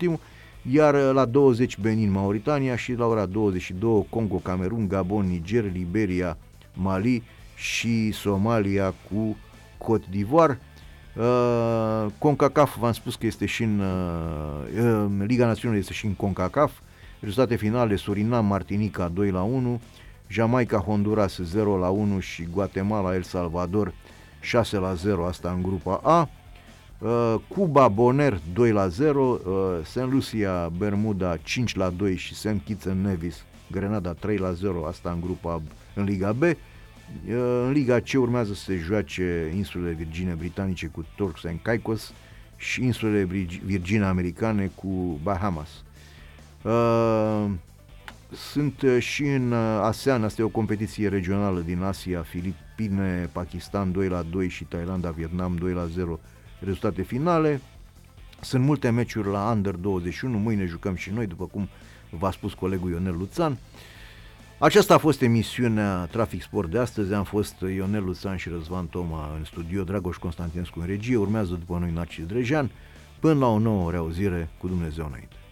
ultimul, iar la 20 Benin, Mauritania și la ora 22 Congo, Camerun, Gabon, Niger, Liberia, Mali și Somalia cu Côte d'Ivoire. CONCACAF, v-am spus că este și în Liga Națiunilor, este și în CONCACAF. Rezultate finale: Surinam, Martinica 2-1, Jamaica, Honduras 0-1 și Guatemala, El Salvador 6-0, asta în grupa A. Cuba, Bonaire 2-0, St. Lucia, Bermuda 5-2 și St. Kitts and Nevis, Grenada 3-0, asta în grupa în Liga B. În Liga C urmează să se joace insulele Virgine Britanice cu Turks and Caicos și insulele Virgine Americane cu Bahamas. Sunt și în ASEAN, asta e o competiție regională din Asia, Filipine, Pakistan 2-2 și Thailanda, Vietnam 2-0, rezultate finale. Sunt multe meciuri la Under 21, mâine jucăm și noi, după cum v-a spus colegul Ionel Luțan. Aceasta a fost emisiunea Trafic Sport de astăzi. Am fost Ionel Luțan și Răzvan Toma în studio, Dragoș Constantinescu în regie. Urmează după noi Narcis Drejan. Până la o nouă reauzire, cu Dumnezeu înainte.